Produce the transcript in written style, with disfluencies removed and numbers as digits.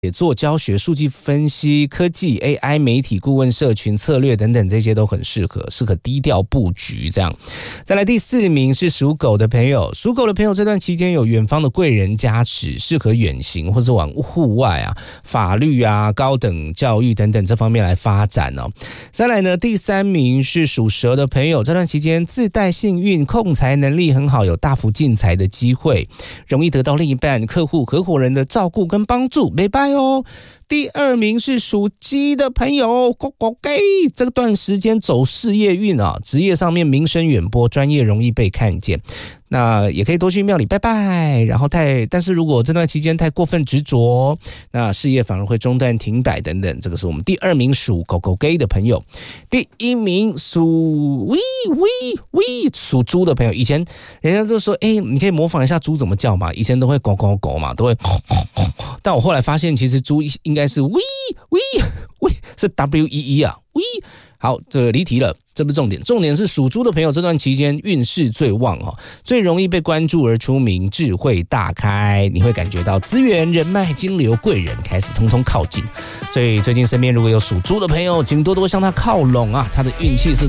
也做教学、数据分析、科技、AI、媒体顾问、社群策略等等，这些都很适合低调布局这样。再来第4名是属狗的朋友，属狗的朋友这段期间有远方的贵人加持，适合远行或是往户外啊、法律啊、高等教育等等这方面来发展哦。再来呢，第3名是属蛇的朋友，这段期间自带幸运，控财能力很好，有大幅进财的机会，容易得到另一半、客户、合伙人的照顾跟帮助，拜拜哦。第2名是属鸡的朋友，这段时间走事业运啊，职业上面名声远播，专业容易被看见。那也可以多去庙里拜拜，然后但是如果这段期间太过分执着，那事业反而会中断停摆等等。这个是我们第2名属狗的朋友。第1名属属猪的朋友，以前人家都说你可以模仿一下猪怎么叫嘛，以前都会狗嘛，都会但我后来发现其实猪应该是是 WEE 啊好，这个离题了，这不是重点，重点是属猪的朋友这段期间运势最旺最容易被关注而出名，智慧大开，你会感觉到资源、人脉、金流、贵人开始通通靠近，所以最近身边如果有属猪的朋友，请多多向他靠拢啊，他的运气是